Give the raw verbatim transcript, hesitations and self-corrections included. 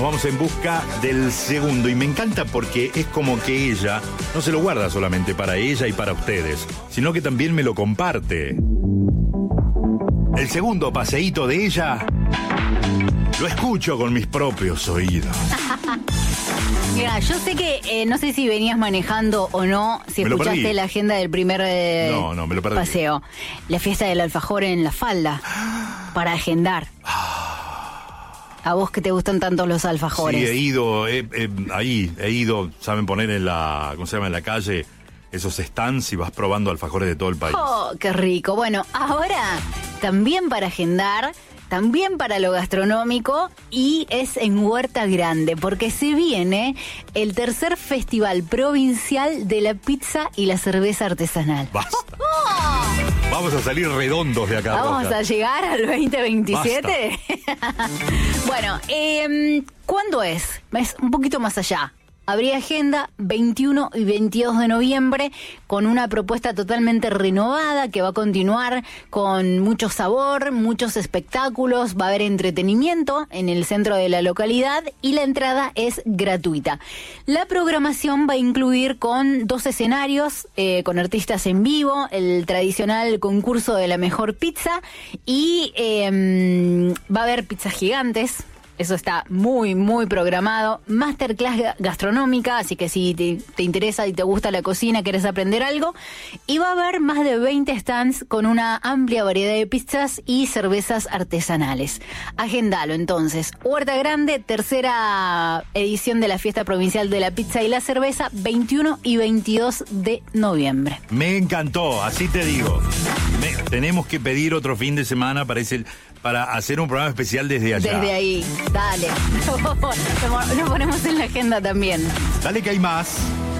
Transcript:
Vamos en busca del segundo y me encanta porque es como que ella no se lo guarda solamente para ella y para ustedes, sino que también me lo comparte. El segundo paseíto de ella lo escucho con mis propios oídos. Mira, yo sé que, eh, no sé si venías manejando o no, si Me lo escuchaste perdí. la agenda del primer eh, No, no, me lo perdí. paseo. La fiesta del alfajor en La Falda, para agendar. A vos que te gustan tanto los alfajores. Sí, he ido, he- he- ahí, he ido, saben poner en la, ¿cómo se llama? En la calle, esos stands y vas probando alfajores de todo el país. Oh, qué rico. Bueno, ahora también para agendar, también para lo gastronómico, y es en Huerta Grande, porque se viene el tercer Festival Provincial de la Pizza y la Cerveza Artesanal. Basta. Vamos a salir redondos de acá. Vamos Roca. a llegar al veinte veintisiete. Bueno, eh, ¿cuándo es? Es un poquito más allá. Habría agenda veintiuno y veintidós de noviembre con una propuesta totalmente renovada que va a continuar con mucho sabor, muchos espectáculos, va a haber entretenimiento en el centro de la localidad y la entrada es gratuita. La programación va a incluir con dos escenarios, eh, con artistas en vivo, el tradicional concurso de la mejor pizza y eh, va a haber pizzas gigantes. Eso está muy, muy programado. Masterclass ga- gastronómica, así que si te, te interesa y te gusta la cocina, querés aprender algo. Y va a haber más de veinte stands con una amplia variedad de pizzas y cervezas artesanales. Agendalo entonces. Huerta Grande, tercera edición de la Fiesta Provincial de la Pizza y la Cerveza, veintiuno y veintidós de noviembre. Me encantó, así te digo. Me- tenemos que pedir otro fin de semana para, ese, para hacer un programa especial desde allá. Desde ahí, dale. Lo ponemos en la agenda también. Dale que hay más.